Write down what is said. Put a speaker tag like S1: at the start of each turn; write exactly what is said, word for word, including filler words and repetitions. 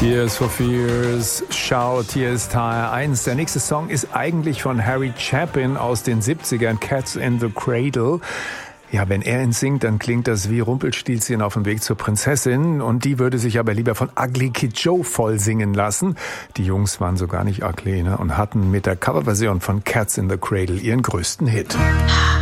S1: Tears for Fears, Shout, Tears Teil eins. Der nächste Song ist eigentlich von Harry Chapin aus den siebzigern, Cats in the Cradle. Ja, wenn er ihn singt, dann klingt das wie Rumpelstilzchen auf dem Weg zur Prinzessin. Und die würde sich aber lieber von Ugly Kid Joe voll singen lassen. Die Jungs waren so gar nicht ugly, ne? Und hatten mit der Coverversion von Cats in the Cradle ihren größten Hit.